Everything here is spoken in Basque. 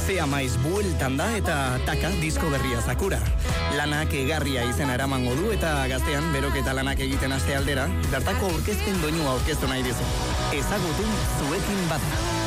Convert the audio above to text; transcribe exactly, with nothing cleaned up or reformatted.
Zea maiz bueltan da eta taka disko berria zakura. Lanak egarria izena eramango du eta gaztean beroketa lanak egiten aste aldera, bertako aurkezpen doinua aurkeztu nahi dizu. Ezagutu zuekin bada.